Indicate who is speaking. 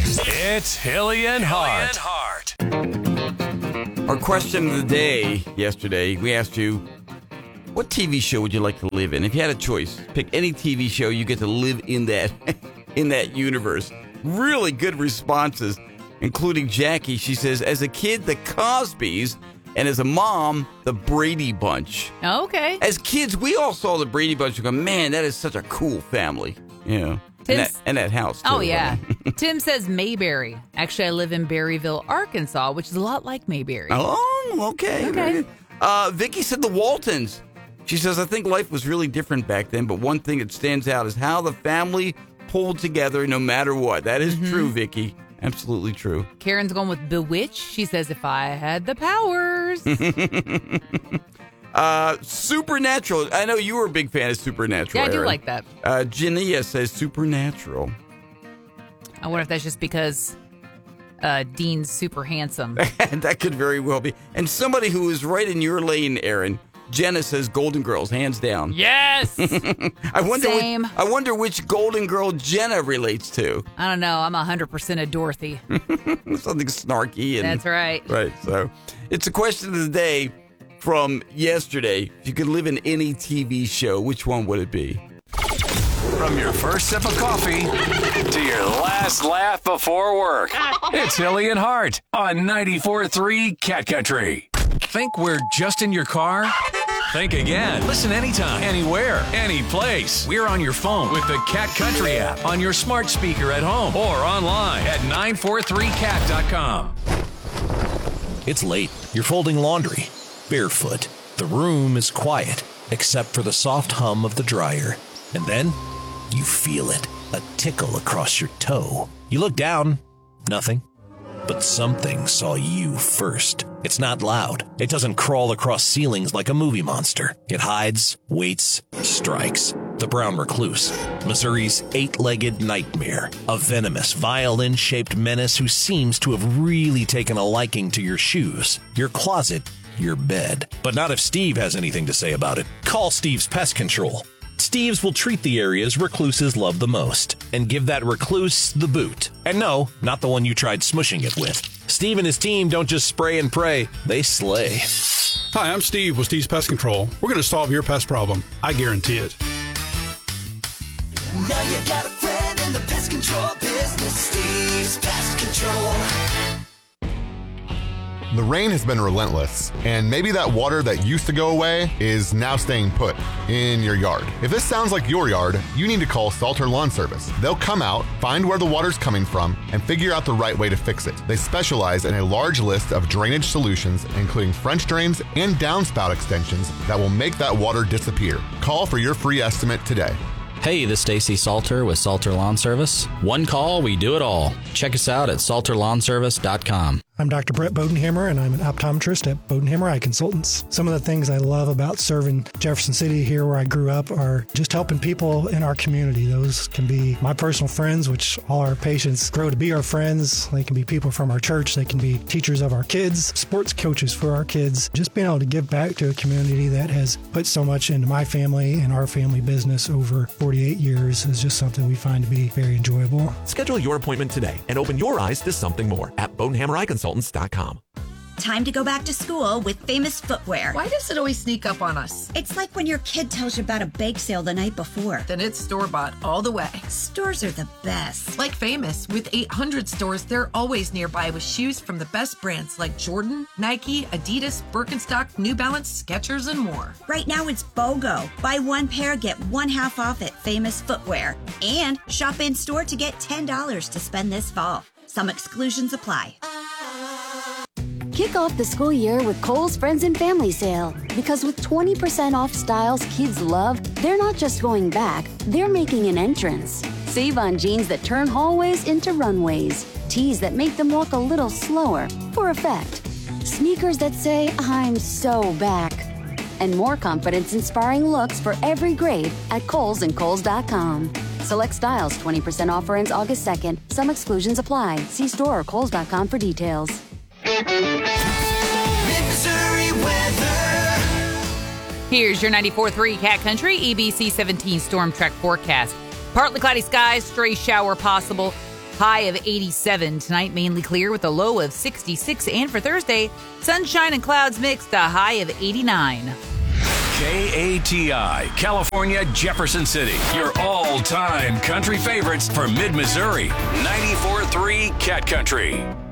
Speaker 1: It's Hilly and Hart.
Speaker 2: Our question of the day yesterday, we asked you, what TV show would you like to live in? If you had a choice, pick any TV show, you get to live in that in that universe. Really good responses, including Jackie. She says, as a kid, the Cosbys, and as a mom, the Brady Bunch.
Speaker 3: Okay.
Speaker 2: As kids, we all saw the Brady Bunch and go, man, that is such a cool family. You know, and that house, too.
Speaker 3: Oh, yeah. Tim says Mayberry. Actually, I live in Berryville, Arkansas, which is a lot like Mayberry.
Speaker 2: Oh, okay. Vicky said the Waltons. She says, I think life was really different back then, but one thing that stands out is how the family pulled together no matter what. That is true, Vicky. Absolutely true.
Speaker 3: Karen's going with Bewitched. She says, if I had the powers.
Speaker 2: Supernatural. I know you were a big fan of Supernatural.
Speaker 3: Yeah, I do
Speaker 2: Aaron.
Speaker 3: like that.
Speaker 2: Jania says Supernatural.
Speaker 3: I wonder if that's just because Dean's super handsome.
Speaker 2: That could very well be. And somebody who is right in your lane, Aaron, Jenna says Golden Girls, hands down.
Speaker 3: Yes!
Speaker 2: I wonder which Golden Girl Jenna relates to.
Speaker 3: I don't know. I'm 100% a Dorothy.
Speaker 2: Something snarky.
Speaker 3: That's right.
Speaker 2: Right. So it's a question of the day from yesterday. If you could live in any TV show, which one would it be?
Speaker 1: From your first sip of coffee to your last laugh before work, it's Hilly and Hart on 94.3 Cat Country. Think we're just in your car? Think again. Listen anytime, anywhere, any place. We're on your phone with the Cat Country app, on your smart speaker at home, or online at 943cat.com.
Speaker 4: It's late. You're folding laundry. Barefoot. The room is quiet, except for the soft hum of the dryer. And then, you feel it. A tickle across your toe. You look down. Nothing. But something saw you first. It's not loud. It doesn't crawl across ceilings like a movie monster. It hides, waits, strikes. The brown recluse. Missouri's eight-legged nightmare. A venomous, violin-shaped menace who seems to have really taken a liking to your shoes, your closet, your bed. But not if Steve has anything to say about it. Call Steve's Pest Control. Steve's will treat the areas recluses love the most and give that recluse the boot. And no, not the one you tried smushing it with. Steve and his team don't just spray and pray, they slay.
Speaker 5: Hi, I'm Steve with Steve's Pest Control. We're going to solve your pest problem. I guarantee it.
Speaker 6: Now you got a friend in the pest control business, Steve's Pest Control.
Speaker 7: The rain has been relentless, and maybe that water that used to go away is now staying put in your yard. If this sounds like your yard, you need to call Salter Lawn Service. They'll come out, find where the water's coming from, and figure out the right way to fix it. They specialize in a large list of drainage solutions, including French drains and downspout extensions that will make that water disappear. Call for your free estimate today.
Speaker 8: Hey, this is Stacy Salter with Salter Lawn Service. One call, we do it all. Check us out at salterlawnservice.com.
Speaker 9: I'm Dr. Brett Bodenhammer, and I'm an optometrist at Bodenhammer Eye Consultants. Some of the things I love about serving Jefferson City here where I grew up are just helping people in our community. Those can be my personal friends, which all our patients grow to be our friends. They can be people from our church. They can be teachers of our kids, sports coaches for our kids. Just being able to give back to a community that has put so much into my family and our family business over 48 years is just something we find to be very enjoyable.
Speaker 10: Schedule your appointment today and open your eyes to something more at BodenhammerEyeConsultants.com.
Speaker 11: Time to go back to school with Famous Footwear.
Speaker 12: Why does it always sneak up on us?
Speaker 11: It's like when your kid tells you about a bake sale the night before.
Speaker 12: Then it's store-bought all the way.
Speaker 11: Stores are the best.
Speaker 12: Like Famous, with 800 stores, they're always nearby with shoes from the best brands like Jordan, Nike, Adidas, Birkenstock, New Balance, Skechers, and more.
Speaker 11: Right now it's BOGO. Buy one pair, get one half off at Famous Footwear. And shop in store to get $10 to spend this fall. Some exclusions apply.
Speaker 13: Kick off the school year with Kohl's Friends and Family Sale. Because with 20% off styles kids love, they're not just going back, they're making an entrance. Save on jeans that turn hallways into runways, tees that make them walk a little slower for effect, sneakers that say, I'm so back, and more confidence-inspiring looks for every grade at Kohl's and Kohl's.com. Select styles, 20% offer ends August 2nd. Some exclusions apply. See store or Kohl's.com for details.
Speaker 6: Missouri weather.
Speaker 3: Here's your 94.3 Cat Country EBC 17 Storm Track forecast. Partly cloudy skies, stray shower possible. High of 87 tonight, mainly clear with a low of 66. And for Thursday, sunshine and clouds mixed, a high of 89.
Speaker 1: KATI, California, Jefferson City. Your all-time country favorites for Mid-Missouri. 94.3 Cat Country.